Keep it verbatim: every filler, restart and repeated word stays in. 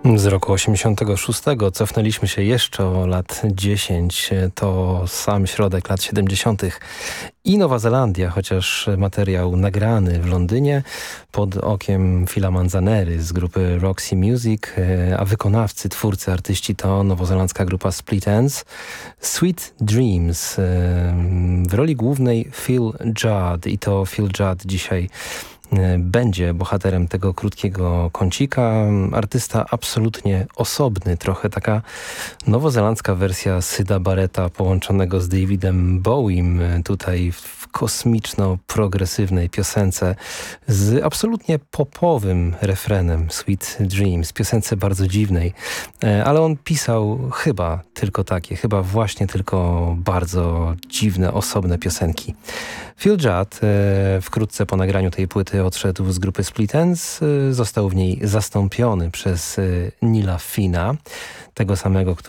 Z roku osiemdziesiątego szóstego cofnęliśmy się jeszcze o lat dziesięć. To sam środek lat siedemdziesiątych i Nowa Zelandia, chociaż materiał nagrany w Londynie pod okiem Phila Manzanery z grupy Roxy Music, a wykonawcy, twórcy, artyści to nowozelandzka grupa Split Enz. Sweet Dreams, w roli głównej Phil Judd, i to Phil Judd dzisiaj będzie bohaterem tego krótkiego kącika. Artysta absolutnie osobny, trochę taka nowozelandzka wersja Syda Barretta połączonego z Davidem Bowiem tutaj w kosmiczno-progresywnej piosence z absolutnie popowym refrenem Sweet Dreams, piosence bardzo dziwnej, ale on pisał chyba tylko takie, chyba właśnie tylko bardzo dziwne, osobne piosenki. Phil Judd e, wkrótce po nagraniu tej płyty odszedł z grupy Split Enz, e, został w niej zastąpiony przez e, Nila Fina, tego samego,